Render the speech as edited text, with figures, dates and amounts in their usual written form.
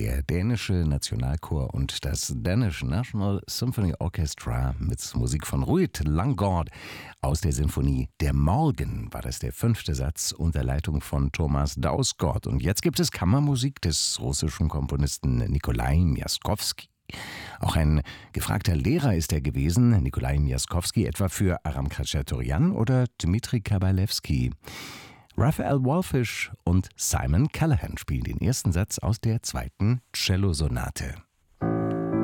Der dänische Nationalchor und das Danish National Symphony Orchestra mit Musik von Ruud Langgaard aus der Sinfonie Der Morgen war das der 5. Satz unter Leitung von Thomas Dausgaard. Und jetzt gibt es Kammermusik des russischen Komponisten Nikolai Miaskowski. Auch ein gefragter Lehrer ist er gewesen, Nikolai Miaskowski, etwa für Aram Khachaturian oder Dmitri Kabalewski. Raphael Wallfisch und Simon Callahan spielen den ersten Satz aus der 2. Cellosonate.